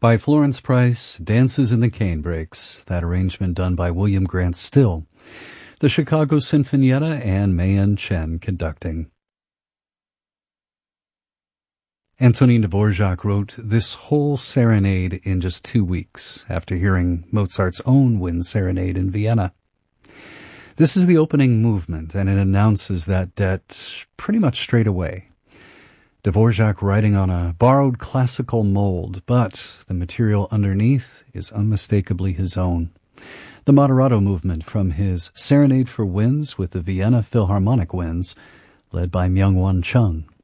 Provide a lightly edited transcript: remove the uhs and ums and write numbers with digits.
By Florence Price, Dances in the Canebrakes, that arrangement done by William Grant Still. The Chicago Sinfonietta and Mayan Chen conducting. Antonin Dvorak wrote this whole serenade in just 2 weeks after hearing Mozart's own Wind Serenade in Vienna. This is the opening movement, and it announces that debt pretty much straight away. Dvorak writing on a borrowed classical mold, but the material underneath is unmistakably his own. The Moderato movement from his Serenade for Winds with the Vienna Philharmonic Winds, led by Myung-Whun Chung.